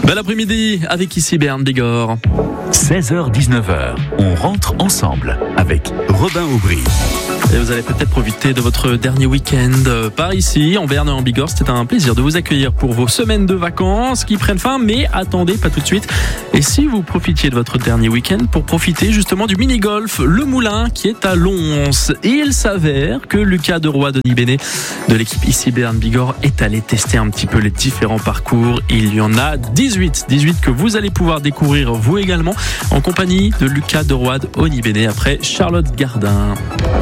Bel après-midi avec ici Bern Bigorre. 16h-19h, on rentre ensemble avec Robin Aubry. Et vous allez peut-être profiter de votre dernier week-end par ici, en Berne et en Bigorre. C'était un plaisir de vous accueillir pour vos semaines de vacances qui prennent fin, mais attendez, pas tout de suite. Et si vous profitiez de votre dernier week-end pour profiter justement du mini-golf, le Moulin qui est à Lons. Et il s'avère que Lucas Deroy, Denis Bénet de l'équipe ici Berne Bigorre est allé tester un petit peu les différents parcours. Il y en a 18 que vous allez pouvoir découvrir vous également en compagnie de Lucas Deroy, Denis Bénet après Charlotte Gardin.